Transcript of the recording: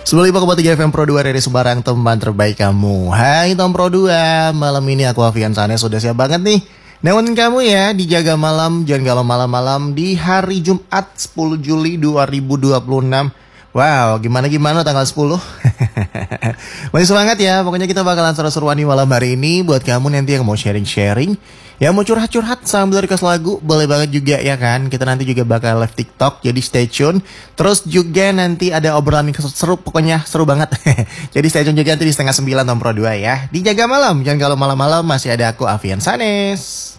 95,3 FM Pro 2 dari Semarang, teman terbaik kamu. Hai Tom Pro 2, malam ini aku Avian Sanes sudah siap banget nih nemenin kamu ya, dijaga malam, jangan galau malam-malam di hari Jumat 10 Juli 2026. Wow, gimana tanggal 10? Masih semangat ya, pokoknya kita bakalan seru-seruan nih malam hari ini. Buat kamu nanti yang mau sharing-sharing, yang mau curhat-curhat sambil request lagu, boleh banget juga ya kan. Kita nanti juga bakal live TikTok, jadi stay tune. Terus juga nanti ada obrolan yang seru, pokoknya seru banget. Jadi stay tune juga nanti di 8:30 Tom Pro 2 ya. Dijaga malam, jangan kalau malam-malam, masih ada aku Avian Sanes.